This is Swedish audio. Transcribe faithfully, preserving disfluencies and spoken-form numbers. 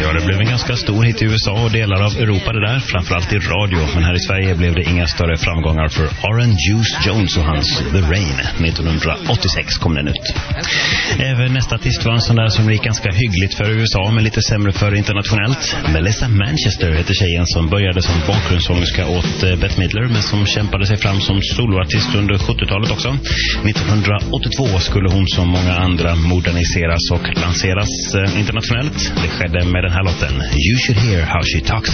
Ja, det blev en ganska stor hit i U S A och delar av Europa det där, framförallt i radio. Men här i Sverige blev det inga större framgångar för Orange Juice Jones och hans The Rain. nittonhundraåttiosex kom den ut. Även nästa artist var en sån där som gick ganska hyggligt för U S A men lite sämre för internationellt. Melissa Manchester heter tjejen som började som bakgrundssångerska åt Bette Midler men som kämpade sig fram som soloartist under sjuttiotalet också. nittonhundraåttiotvå skulle hon som många andra moderniseras och lanseras internationellt. Det skedde med den här låten You Should Hear How She Talks